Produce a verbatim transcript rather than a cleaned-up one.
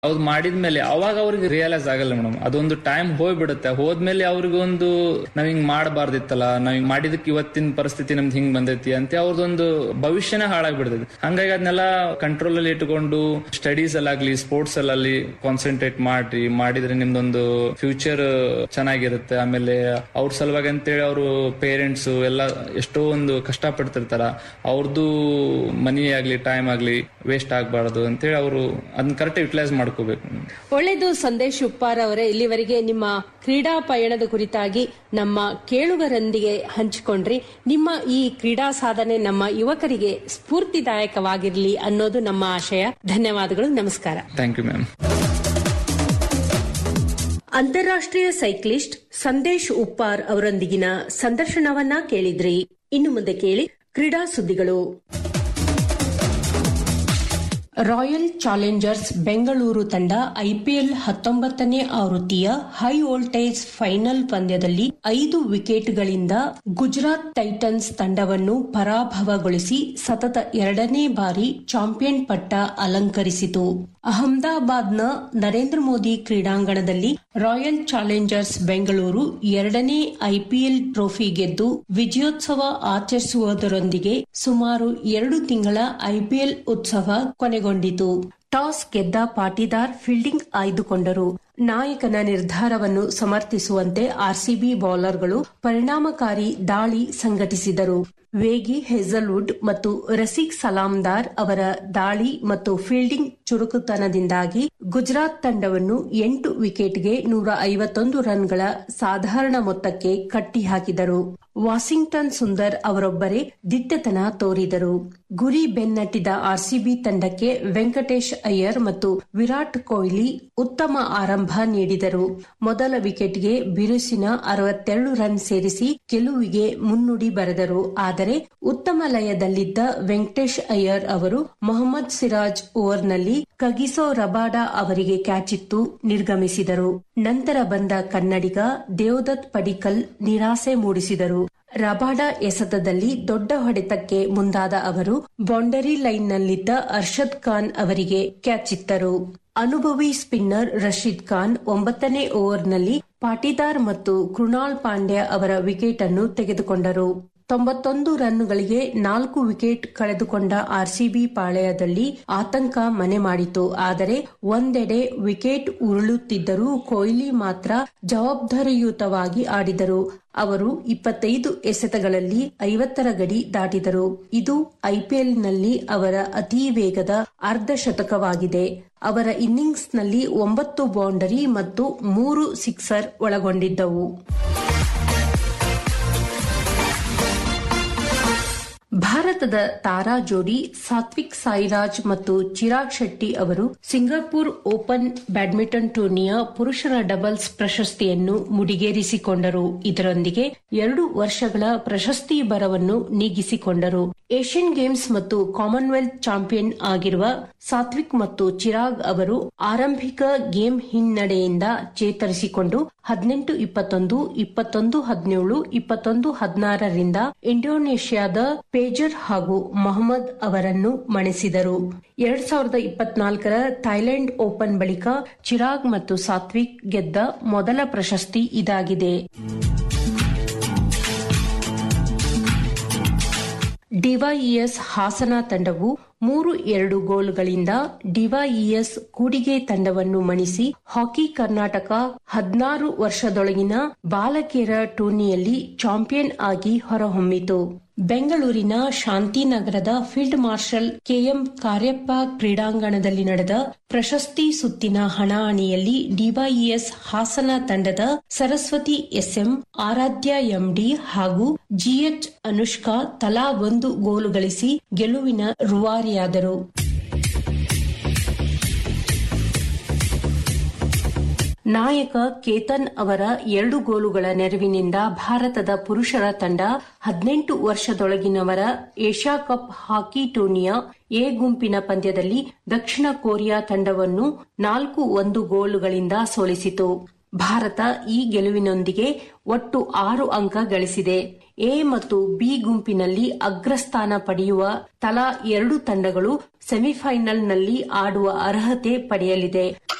ಅವ್ರು ಮಾಡಿದ್ಮೇಲೆ ಅವಾಗ ಅವ್ರಿಗೆ ರಿಯಲೈಸ್ ಆಗಲ್ಲ ಮೇಡಮ್. ಅದೊಂದು ಟೈಮ್ ಹೋಗ್ಬಿಡುತ್ತೆ. ಹೋದ್ಮೇಲೆ ಅವ್ರಿಗೆ ಒಂದು ನಾವ್ ಹಿಂಗ್ ಮಾಡಬಾರ್ದಿತ್ತಲ್ಲ, ನಾವ್ ಹಿಂಗ್ ಮಾಡಿದಕ್ಕೆ ಇವತ್ತಿನ ಪರಿಸ್ಥಿತಿ ನಮ್ದು ಹಿಂಗ್ ಬಂದೈತಿ ಅಂತ ಅವ್ರದೊಂದು ಭವಿಷ್ಯನ ಹಾಳಾಗ್ಬಿಡ್ತೈತಿ. ಹಂಗಾಗಿ ಅದನ್ನೆಲ್ಲ ಕಂಟ್ರೋಲ್ ಅಲ್ಲಿ ಇಟ್ಕೊಂಡು ಸ್ಟಡೀಸ್ ಅಲ್ಲಾಗ್ಲಿ ಸ್ಪೋರ್ಟ್ಸ್ ಅಲ್ಲಿ ಕಾನ್ಸಂಟ್ರೇಟ್ ಮಾಡ್ರಿ, ಮಾಡಿದ್ರೆ ನಿಮ್ದೊಂದು ಫ್ಯೂಚರ್ ಚೆನ್ನಾಗಿರುತ್ತೆ. ಆಮೇಲೆ ಅವ್ರ ಸಲುವಾಗಿ ಅಂತೇಳಿ ಅವರು ಪೇರೆಂಟ್ಸ್ ಎಲ್ಲ ಎಷ್ಟೋ ಒಂದು ಕಷ್ಟ ಪಡ್ತಿರ್ತಾರ. ಅವ್ರದ್ದು ಮನಿ ಆಗ್ಲಿ ಟೈಮ್ ಆಗ್ಲಿ ವೇಸ್ಟ್ ಆಗ್ಬಾರ್ದು ಅಂತೇಳಿ ಅವರು ಅದನ್ನ ಕರೆಕ್ಟ್ ಯುಟಿಲೈಸ್ ಮಾಡ್ಕೋಬೇಕು. ಒಳ್ಳೆಯದು ಸಂದೇಶ್ ಉಪ್ಪಾರ್ ಅವರೇ, ಇಲ್ಲಿವರೆಗೆ ನಿಮ್ಮ ಕ್ರೀಡಾ ಪಯಣದ ಕುರಿತಾಗಿ ನಮ್ಮ ಕೇಳುಗರೊಂದಿಗೆ ಹಂಚಿಕೊಂಡ್ರಿ. ನಿಮ್ಮ ಈ ಕ್ರೀಡಾ ಸಾಧನೆ ನಮ್ಮ ಯುವಕರಿಗೆ ಸ್ಫೂರ್ತಿದಾಯಕವಾಗಿರಲಿ ಅನ್ನೋದು ನಮ್ಮ ಆಶಯ. ಧನ್ಯವಾದಗಳು, ನಮಸ್ಕಾರ. Thank you ma'am. ಅಂತಾರಾಷ್ಟ್ರೀಯ ಸೈಕ್ಲಿಸ್ಟ್ ಸಂದೇಶ್ ಉಪ್ಪಾರ್ ಅವರೊಂದಿಗಿನ ಸಂದರ್ಶನವನ್ನ ಕೇಳಿದ್ರಿ. ಇನ್ನು ಮುಂದೆ ಕೇಳಿ ಕ್ರೀಡಾ ಸುದ್ದಿಗಳು. ರಾಯಲ್ ಚಾಲೆಂಜರ್ಸ್ ಬೆಂಗಳೂರು ತಂಡ ಐಪಿಎಲ್ ಹತ್ತೊಂಬತ್ತನೇ ಆವೃತ್ತಿಯ ಹೈ ವೋಲ್ಟೇಜ್ ಫೈನಲ್ ಪಂದ್ಯದಲ್ಲಿ ಐದು ವಿಕೆಟ್ಗಳಿಂದ ಗುಜರಾತ್ ಟೈಟನ್ಸ್ ತಂಡವನ್ನು ಪರಾಭವಗೊಳಿಸಿ ಸತತ ಎರಡನೇ ಬಾರಿ ಚಾಂಪಿಯನ್ ಪಟ್ಟ ಅಲಂಕರಿಸಿತು. ಅಹಮದಾಬಾದ್ನ ನರೇಂದ್ರ ಮೋದಿ ಕ್ರೀಡಾಂಗಣದಲ್ಲಿ ರಾಯಲ್ ಚಾಲೆಂಜರ್ಸ್ ಬೆಂಗಳೂರು ಎರಡನೇ ಐಪಿಎಲ್ ಟ್ರೋಫಿ ಗೆದ್ದು ವಿಜಯೋತ್ಸವ ಆಚರಿಸುವುದರೊಂದಿಗೆ ಸುಮಾರು ಎರಡು ತಿಂಗಳ ಐಪಿಎಲ್ ಉತ್ಸವ ಕೊನೆಗೊಂಡಿತು. ಟಾಸ್ ಗೆದ್ದ ಪಾಟೀದಾರ್ ಫೀಲ್ಡಿಂಗ್ ಆಯ್ದುಕೊಂಡರು. ನಾಯಕನ ನಿರ್ಧಾರವನ್ನು ಸಮರ್ಥಿಸುವಂತೆ ಆರ್ಸಿಬಿ ಬೌಲರ್ಗಳು ಪರಿಣಾಮಕಾರಿ ದಾಳಿ ಸಂಘಟಿಸಿದರು. ವೇಗಿ ಹೆಜಲ್ವುಡ್ ಮತ್ತು ರಸೀಕ್ ಸಲಾಮ್ದಾರ್ ಅವರ ದಾಳಿ ಮತ್ತು ಫೀಲ್ಡಿಂಗ್ ಚುರುಕುತನದಿಂದಾಗಿ ಗುಜರಾತ್ ತಂಡವನ್ನು ಎಂಟು ವಿಕೆಟ್ಗೆ ನೂರ ಐವತ್ತೊಂದು ರನ್ಗಳ ಸಾಧಾರಣ ಮೊತ್ತಕ್ಕೆ ಕಟ್ಟಿಹಾಕಿದರು. ವಾಷಿಂಗ್ಟನ್ ಸುಂದರ್ ಅವರೊಬ್ಬರೇ ದಿಟ್ಟತನ ತೋರಿದರು. ಗುರಿ ಬೆನ್ನಟ್ಟಿದ ಆರ್ಸಿಬಿ ತಂಡಕ್ಕೆ ವೆಂಕಟೇಶ್ ಅಯ್ಯರ್ ಮತ್ತು ವಿರಾಟ್ ಕೊಹ್ಲಿ ಉತ್ತಮ ಆರಂಭ ನೀಡಿದರು. ಮೊದಲ ವಿಕೆಟ್ಗೆ ಬಿರುಸಿನ ಅರವತ್ತೆರಡು ರನ್ ಸೇರಿಸಿ ಗೆಲುವಿಗೆ ಮುನ್ನುಡಿ ಬರೆದರು. ಆದರೆ ಉತ್ತಮ ಲಯದಲ್ಲಿದ್ದ ವೆಂಕಟೇಶ್ ಅಯ್ಯರ್ ಅವರು ಮೊಹಮ್ಮದ್ ಸಿರಾಜ್ ಓವರ್ನಲ್ಲಿ ಕಗಿಸೋ ರಬಾಡಾ ಅವರಿಗೆ ಕ್ಯಾಚಿತ್ತು ನಿರ್ಗಮಿಸಿದರು. ನಂತರ ಬಂದ ಕನ್ನಡಿಗ ದೇವದತ್ ಪಡಿಕ್ಕಲ್ ನಿರಾಸೆ ಮೂಡಿಸಿದರು. ರಬಾಡಾ ಎಸೆತದಲ್ಲಿ ದೊಡ್ಡ ಹೊಡೆತಕ್ಕೆ ಮುಂದಾದ ಅವರು ಬೌಂಡರಿ ಲೈನ್ನಲ್ಲಿದ್ದ ಅರ್ಷದ್ ಖಾನ್ ಅವರಿಗೆ ಕ್ಯಾಚಿತ್ತರು. ಅನುಭವಿ ಸ್ಪಿನ್ನರ್ ರಶೀದ್ ಖಾನ್ ಒಂಬತ್ತನೇ ಓವರ್ನಲ್ಲಿ ಪಾಟೀದಾರ್ ಮತ್ತು ಕೃಣಾಲ್ ಪಾಂಡ್ಯ ಅವರ ವಿಕೆಟ್ ಅನ್ನು ತೆಗೆದುಕೊಂಡರು. ತೊಂಬತ್ತೊಂದು ರನ್ನುಗಳಿಗೆ ನಾಲ್ಕು ವಿಕೆಟ್ ಕಳೆದುಕೊಂಡ ಆರ್ಸಿಬಿ ಪಾಳೆಯದಲ್ಲಿ ಆತಂಕ ಮನೆ ಮಾಡಿತು. ಆದರೆ ಒಂದೆಡೆ ವಿಕೆಟ್ ಉರುಳುತ್ತಿದ್ದರೂ ಕೊಹ್ಲಿ ಮಾತ್ರ ಜವಾಬ್ದಾರಿಯುತವಾಗಿ ಆಡಿದರು. ಅವರು ಇಪ್ಪತ್ತೈದು ಎಸೆತಗಳಲ್ಲಿ ಐವತ್ತರ ಗಡಿ ದಾಟಿದರು. ಇದು ಐಪಿಎಲ್ನಲ್ಲಿ ಅವರ ಅತೀ ವೇಗದ ಅರ್ಧ ಶತಕವಾಗಿದೆ. ಅವರ ಇನ್ನಿಂಗ್ಸ್ನಲ್ಲಿ ಒಂಬತ್ತು ಬೌಂಡರಿ ಮತ್ತು ಮೂರು ಸಿಕ್ಸರ್ ಒಳಗೊಂಡಿದ್ದವು. ಭಾರತದ ತಾರಾ ಜೋಡಿ ಸಾತ್ವಿಕ್ ಸಾಯಿರಾಜ್ ಮತ್ತು ಚಿರಾಗ್ ಶೆಟ್ಟಿ ಅವರು ಸಿಂಗಾಪುರ್ ಓಪನ್ ಬ್ಯಾಡ್ಮಿಂಟನ್ ಟೂರ್ನಿಯ ಪುರುಷರ ಡಬಲ್ಸ್ ಪ್ರಶಸ್ತಿಯನ್ನು ಮುಡಿಗೇರಿಸಿಕೊಂಡರು. ಇದರೊಂದಿಗೆ ಎರಡು ವರ್ಷಗಳ ಪ್ರಶಸ್ತಿ ಬರವನ್ನು ನೀಗಿಸಿಕೊಂಡರು. ಏಷ್ಯನ್ ಗೇಮ್ಸ್ ಮತ್ತು ಕಾಮನ್ವೆಲ್ತ್ ಚಾಂಪಿಯನ್ ಆಗಿರುವ ಸಾತ್ವಿಕ್ ಮತ್ತು ಚಿರಾಗ್ ಅವರು ಆರಂಭಿಕ ಗೇಮ್ ಹಿನ್ನಡೆಯಿಂದ ಚೇತರಿಸಿಕೊಂಡು ಹದಿನೆಂಟು ಇಪ್ಪತ್ತೊಂದು, ಇಪ್ಪತ್ತೊಂದು ಹದಿನೇಳು, ಇಪ್ಪತ್ತೊಂದು ಹದಿನಾರರಿಂದ ಇಂಡೋನೇಷ್ಯಾದ ಪೇಜರ್ ಹಾಗೂ ಮೊಹಮ್ಮದ್ ಅವರನ್ನು ಮಣಿಸಿದರು. ಎರಡ್ ಸಾವಿರದ ಇಪ್ಪತ್ನಾಲ್ಕರ ಥೈಲ್ಯಾಂಡ್ ಓಪನ್ ಬಳಿಕ ಚಿರಾಗ್ ಮತ್ತು ಸಾತ್ವಿಕ್ ಗೆದ್ದ ಮೊದಲ ಪ್ರಶಸ್ತಿ ಇದಾಗಿದೆ. ಡಿವೈಇಎಸ್ ಹಾಸನ ತಂಡವು ಮೂರು ಎರಡು ಗೋಲುಗಳಿಂದ ಡಿವೈಇಎಸ್ ಕೂಡಿಗೆ ತಂಡವನ್ನು ಮಣಿಸಿ ಹಾಕಿ ಕರ್ನಾಟಕ ಹದಿನಾರು ವರ್ಷದೊಳಗಿನ ಬಾಲಕಿಯರ ಟೂರ್ನಿಯಲ್ಲಿ ಚಾಂಪಿಯನ್ ಆಗಿ ಹೊರಹೊಮ್ಮಿತು. ಬೆಂಗಳೂರಿನ ಶಾಂತಿನಗರದ ಫೀಲ್ಡ್ ಮಾರ್ಷಲ್ ಕೆಎಂ ಕಾರ್ಯಪ್ಪ ಕ್ರೀಡಾಂಗಣದಲ್ಲಿ ನಡೆದ ಪ್ರಶಸ್ತಿ ಸುತ್ತಿನ ಹಣಾಹಣಿಯಲ್ಲಿ ಡಿವೈಇಎಸ್ ಹಾಸನ ತಂಡದ ಸರಸ್ವತಿ ಎಸ್ಎಂ, ಆರಾಧ್ಯ ಎಂಡಿ ಹಾಗೂ ಜಿಎಚ್ ಅನುಷ್ಕಾ ತಲಾ ಒಂದು ಗೋಲು ಗಳಿಸಿ ಗೆಲುವಿನ ರೂವಾರಿಯಾದರು. ನಾಯಕ ಕೇತನ್ ಅವರ ಎರಡು ಗೋಲುಗಳ ನೆರವಿನಿಂದ ಭಾರತದ ಪುರುಷರ ತಂಡ ಹದಿನೆಂಟು ವರ್ಷದೊಳಗಿನವರ ಏಷ್ಯಾ ಕಪ್ ಹಾಕಿ ಟೂರ್ನಿಯ ಎ ಗುಂಪಿನ ಪಂದ್ಯದಲ್ಲಿ ದಕ್ಷಿಣ ಕೊರಿಯಾ ತಂಡವನ್ನು ನಾಲ್ಕು ಒಂದು ಗೋಲುಗಳಿಂದ ಸೋಲಿಸಿತು. ಭಾರತ ಈ ಗೆಲುವಿನೊಂದಿಗೆ ಒಟ್ಟು ಆರು ಅಂಕ ಗಳಿಸಿದೆ. ಎ ಮತ್ತು ಬಿ ಗುಂಪಿನಲ್ಲಿ ಅಗ್ರಸ್ಥಾನ ಪಡೆಯುವ ತಲಾ ಎರಡು ತಂಡಗಳು ಸೆಮಿಫೈನಲ್ನಲ್ಲಿ ಆಡುವ ಅರ್ಹತೆ ಪಡೆಯಲಿದೆ.